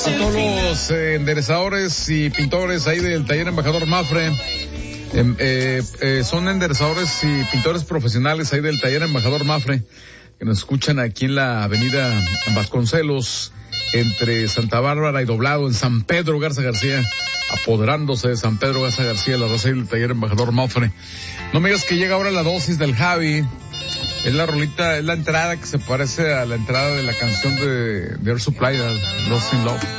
A todos los enderezadores y pintores ahí del taller Embajador Mafre, son enderezadores y pintores profesionales ahí del taller Embajador Mafre, que nos escuchan aquí en la avenida Vasconcelos, entre Santa Bárbara y Doblado, en San Pedro Garza García, apoderándose de San Pedro Garza García, la raza del taller Embajador Mafre. No me digas que llega ahora la dosis del Javi. Es la rolita, es la entrada que se parece a la entrada de la canción de Air Supply, Lost in Love.